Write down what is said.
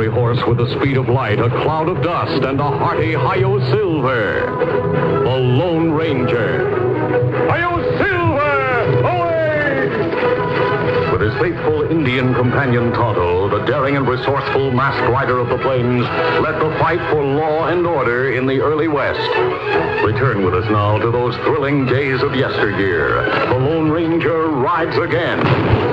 cavalry horse with the speed of light, a cloud of dust, and a hearty Hi-Yo Silver. The Lone Ranger. Hi-Yo Silver! Away! With his faithful Indian companion Tonto, the daring and resourceful masked rider of the plains led the fight for law and order in the early West. Return with us now to those thrilling days of yesteryear. The Lone Ranger rides again.